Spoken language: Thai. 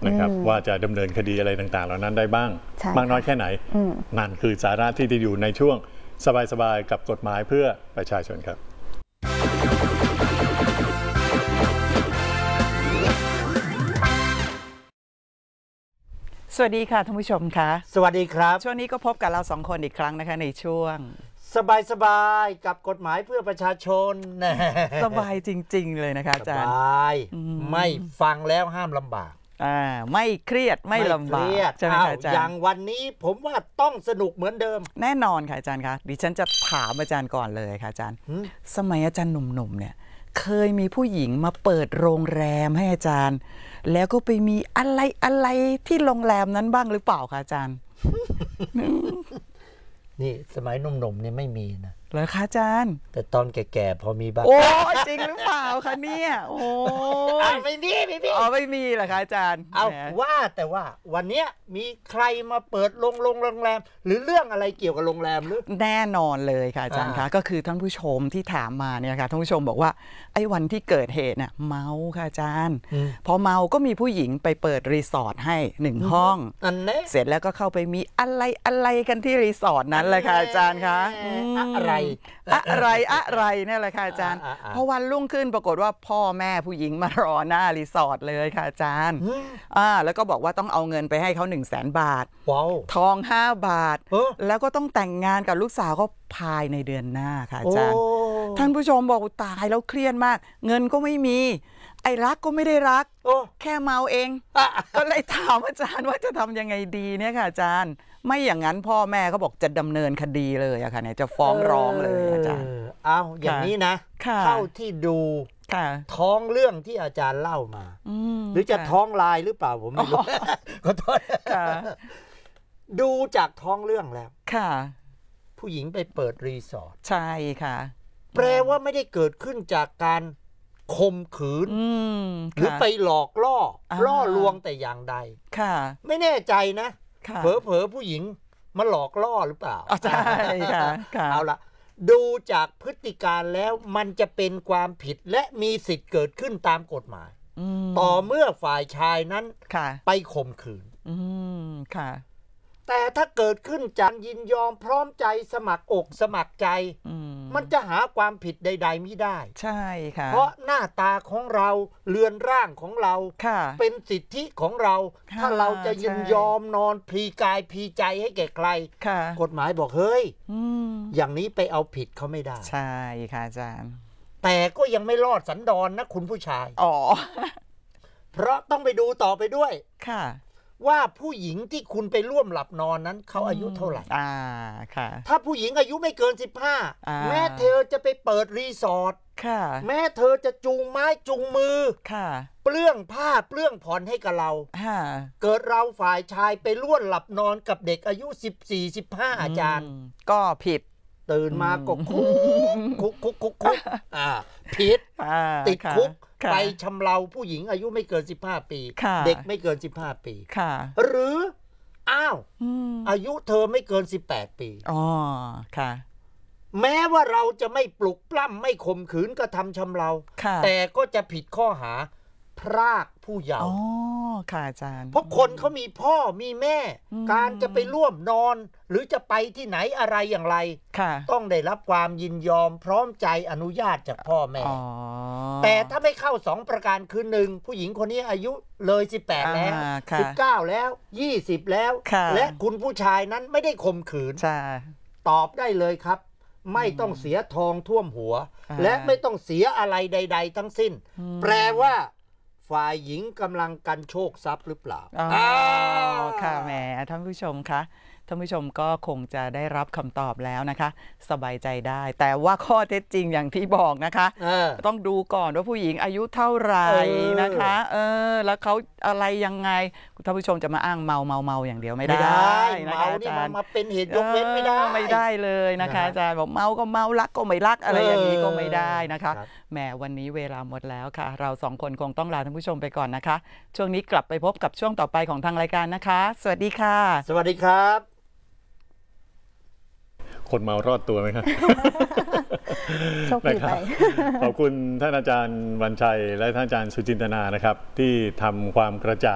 นะครับว่าจะดำเนินคดีอะไรต่างๆเหล่านั้นได้บ้างมากน้อยแค่ไหนนั่นคือสาระที่จะอยู่ในช่วงสบายๆกับกฎหมายเพื่อประชาชนครับสวัสดีค่ะท่านผู้ชมคะสวัสดีครับช่วงนี้ก็พบกับเรา2 คนอีกครั้งนะคะในช่วงสบายกับกฎหมายเพื่อประชาชนสบายจริงๆเลยนะคะอาจารย์สบายไม่ฟังแล้วห้ามลำบากไม่เครียดไม่ลำบากใช่ไหมคะอาจารย์อย่างวันนี้ผมว่าต้องสนุกเหมือนเดิมแน่นอนค่ะอาจารย์คะดิฉันจะถามอาจารย์ก่อนเลยค่ะอาจารย์สมัยอาจารย์หนุ่มๆเนี่ยเคยมีผู้หญิงมาเปิดโรงแรมให้อาจารย์แล้วก็ไปมีอะไรที่โรงแรมนั้นบ้างหรือเปล่าคะอาจารย์นี่สมัยหนุ่มๆเนี่ยไม่มีนะเหรอคะอาจารย์แต่ตอนแก่ๆพอมีบ้างโอ้จริงหรือเปล่าคะเนี่ยโอ้ไม่มีไม่มีเหรอคะอาจารย์เอาว่าแต่ว่าวันนี้มีใครมาเปิดโรงแรมหรือเรื่องอะไรเกี่ยวกับโรงแรมหรือแน่นอนเลยค่ะอาจารย์คะก็คือท่านผู้ชมที่ถามมาเนี่ยค่ะท่านผู้ชมบอกว่าไอ้วันที่เกิดเหตุน่ะเมาค่ะอาจารย์พอเมาก็มีผู้หญิงไปเปิดรีสอร์ทให้1 ห้องเสร็จแล้วก็เข้าไปมีอะไรกันที่รีสอร์ทนั้นเลยค่ะอาจารย์คะอะไรนี่แหละค่ะอาจารย์พอวันรุ่งขึ้นปรากฏว่าพ่อแม่ผู้หญิงมารอหน้ารีสอร์ทเลยค่ะอาจารย์แล้วก็บอกว่าต้องเอาเงินไปให้เขา100,000 บาททอง5 บาทแล้วก็ต้องแต่งงานกับลูกสาวเขาภายในเดือนหน้าค่ะอาจารย์ท่านผู้ชมบอกตายแล้วเครียดมากเงินก็ไม่มีไอ้รักก็ไม่ได้รักแค่เมาเองก็เลยถามอาจารย์ว่าจะทำยังไงดีเนี่ยค่ะอาจารย์ไม่อย่างนั้นพ่อแม่เขาบอกจะดำเนินคดีเลยอะค่ะเนี่ยจะฟ้องร้องเลยอาจารย์เอาอย่างนี้นะเท่าที่ดูท้องเรื่องที่อาจารย์เล่ามาหรือจะท้องลายหรือเปล่าผมไม่รู้ขอโทษดูจากท้องเรื่องแล้วค่ะผู้หญิงไปเปิดรีสอร์ทใช่ค่ะแปลว่าไม่ได้เกิดขึ้นจากการข่มขืนหรือไปหลอกล่อลวงแต่อย่างใดค่ะไม่แน่ใจนะเผลอผู้หญิงมาหลอกล่อหรือเปล่าใช่ค่ะเอาละดูจากพฤติการแล้วมันจะเป็นความผิดและมีสิทธิ์เกิดขึ้นตามกฎหมายต่อเมื่อฝ่ายชายนั้นไปข่มขืนค่ะแต่ถ้าเกิดขึ้นจากยินยอมพร้อมใจสมัครอกสมัครใจมันจะหาความผิดใดๆไม่ได้ใช่ค่ะเพราะหน้าตาของเราเรือนร่างของเราเป็นสิทธิของเราถ้าเราจะยินยอมนอนพลีกายพลีใจให้แก่ใครกฎหมายบอกเฮ้ยอย่างนี้ไปเอาผิดเขาไม่ได้ใช่ค่ะอาจารย์แต่ก็ยังไม่รอดสันดอนนะคุณผู้ชายเพราะต้องไปดูต่อไปด้วยค่ะว่าผู้หญิงที่คุณไปร่วมหลับนอนนั้นเขาอายุเท่าไหร่ค่ะถ้าผู้หญิงอายุไม่เกิน15แม้เธอจะไปเปิดรีสอร์ทแม้เธอจะจูงไม้จูงมือเปลื้องผ้าเปลื้องผ่อนให้กับเราเกิดเราฝ่ายชายไปร่วมหลับนอนกับเด็กอายุ14-15อาจารย์ก็ผิดตื่นมาก็คุกผิดติดคุกไปชำเราผู้หญิงอายุไม่เกิน15 ปีเด็กไม่เกิน15 ปีหรืออายุเธอไม่เกิน18 ปีแม้ว่าเราจะไม่ปลุกปล้ำไม่ข่มขืนกระทำชำเราแต่ก็จะผิดข้อหาพรากผู้เยาว์ค่ะอาจารย์เพราะคนเขามีพ่อมีแม่การจะไปร่วมนอนหรือจะไปที่ไหนอะไรอย่างไรต้องได้รับความยินยอมพร้อมใจอนุญาตจากพ่อแม่แต่ถ้าไม่เข้า2 ประการคือ1ผู้หญิงคนนี้อายุเลย18แล้ว19แล้ว20แล้วและคุณผู้ชายนั้นไม่ได้ข่มขืนตอบได้เลยครับไม่ต้องเสียทองท่วมหัวและไม่ต้องเสียอะไรใดๆทั้งสิ้นแปลว่าฝ่ายหญิงกำลังกันโชคทรัพย์หรือเปล่าค่ะแหมท่านผู้ชมคะท่านผู้ชมก็คงจะได้รับคำตอบแล้วนะคะสบายใจได้แต่ว่าข้อเท็จจริงอย่างที่บอกนะคะต้องดูก่อนว่าผู้หญิงอายุเท่าไหร่นะคะแล้วเขาอะไรยังไงท่านผู้ชมจะมาอ้างเมาอย่างเดียวไม่ได้เมานี่มาเป็นเหตุยกเว้นไม่ได้เลยนะคะอาจารย์บอกเมาก็เมารักก็ไม่รักอะไรอย่างนี้ก็ไม่ได้นะคะแหมวันนี้เวลาหมดแล้วค่ะเรา2 คนคงต้องลาท่านผู้ชมไปก่อนนะคะช่วงนี้กลับไปพบกับช่วงต่อไปของทางรายการนะคะสวัสดีค่ะสวัสดีครับคนเมารอดตัวไหมครับโชคดีไปขอบคุณท่านอาจารย์วันชัยและท่านอาจารย์สุจินตนานะครับที่ทำความกระจ่าง